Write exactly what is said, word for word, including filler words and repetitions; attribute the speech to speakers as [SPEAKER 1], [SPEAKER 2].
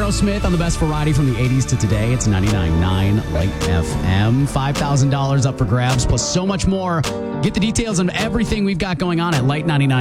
[SPEAKER 1] Aerosmith on the best variety from the eighties to today. It's ninety-nine point nine Light F M. five thousand dollars up for grabs, plus so much more. Get the details on everything we've got going on at light ninety-nine.